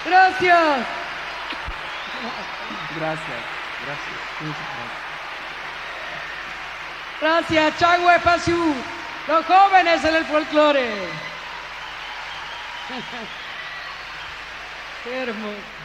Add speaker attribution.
Speaker 1: Gracias.
Speaker 2: Gracias, gracias. Muchas gracias.
Speaker 1: Gracias, Changwe Pashu, los jóvenes en el folclore. Qué hermoso.